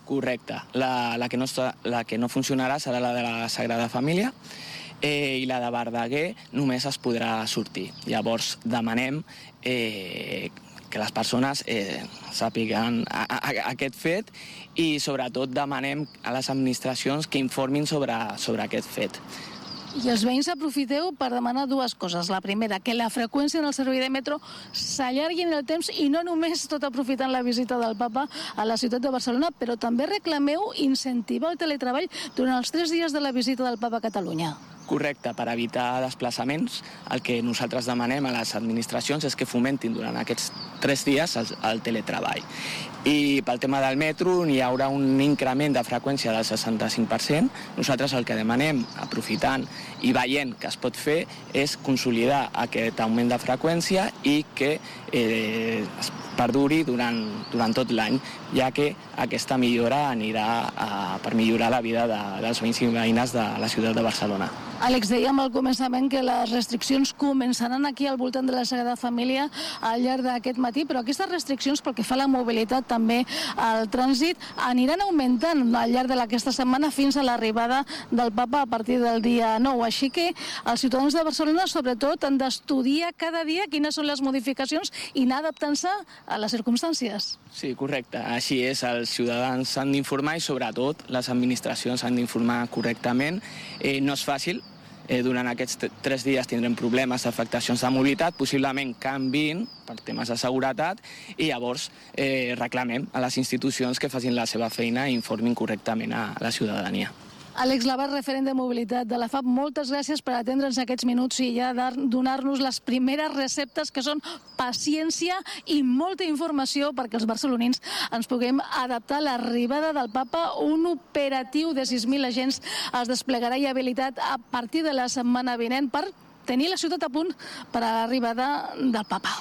Correcte. La que no funcionarà serà la de la Sagrada Família, i la de Verdaguer només es podrà sortir. Llavors demanem que les persones sàpiguen aquest fet i sobretot demanem a les administracions que informin sobre aquest fet. I els veïns aprofiteu per demanar dues coses. La primera, que la freqüència en el servei de metro s'allargui en el temps i no només tot aprofitant la visita del papa a la ciutat de Barcelona, però també reclameu incentivar el teletreball durant els 3 dies de la visita del papa a Catalunya. Correcte, per evitar desplaçaments, el que nosaltres demanem a les administracions és que fomentin durant aquests 3 dies el teletreball. I pel tema del metro hi haurà un increment de freqüència del 65%. Nosaltres el que demanem, aprofitant i veient que es pot fer, és consolidar aquest augment de freqüència i que es perduri durant tot l'any, ja que aquesta millora anirà per millorar la vida dels veïns i veïnes de la ciutat de Barcelona. Àlex, dèiem al començament que les restriccions començaran aquí al voltant de la Sagrada Família al llarg d'aquest matí, però aquestes restriccions pel que fa a la mobilitat, també al trànsit, aniran augmentant al llarg d'aquesta setmana fins a l'arribada del papa a partir del dia 9. Així que els ciutadans de Barcelona sobretot han d'estudiar cada dia quines són les modificacions i anar adaptant-se a les circumstàncies. Sí, correcte. Així és, els ciutadans s'han d'informar i sobretot les administracions s'han d'informar correctament. No és fàcil, durant aquests 3 dies tindrem problemes d'afectacions de mobilitat, possiblement canviïn per temes de seguretat i llavors reclamem a les institucions que facin la seva feina i informin correctament a la ciutadania. Àlex Labat, referent de mobilitat de la FAP, moltes gràcies per atendre'ns aquests minuts i ja donar-nos les primeres receptes, que són paciència i molta informació perquè els barcelonins ens puguem adaptar a l'arribada del papa. Un operatiu de 6.000 agents es desplegarà i habilitat a partir de la setmana vinent per tenir la ciutat a punt per a l'arribada del papa.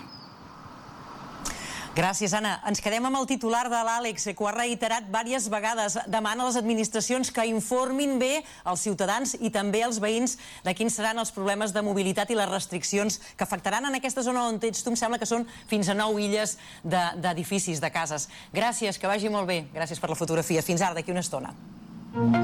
Gràcies, Anna. Ens quedem amb el titular de l'Àlex, que ho ha reiterat diverses vegades. Demana a les administracions que informin bé els ciutadans i també els veïns de quins seran els problemes de mobilitat i les restriccions que afectaran en aquesta zona on ets tu. Em sembla que són fins a 9 illes d'edificis, de cases. Gràcies, que vagi molt bé. Gràcies per la fotografia. Fins ara, d'aquí una estona.